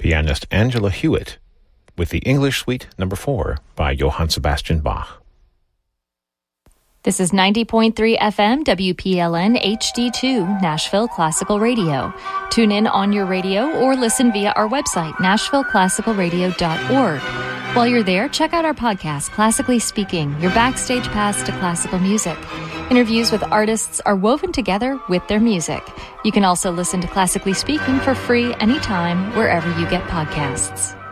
pianist Angela Hewitt with the English Suite No. 4 by Johann Sebastian Bach. This is 90.3 FM WPLN HD2 Nashville Classical Radio. Tune in on your radio or listen via our website, nashvilleclassicalradio.org. While you're there, check out our podcast, Classically Speaking, your backstage pass to classical music. Interviews with artists are woven together with their music. You can also listen to Classically Speaking for free anytime, wherever you get podcasts.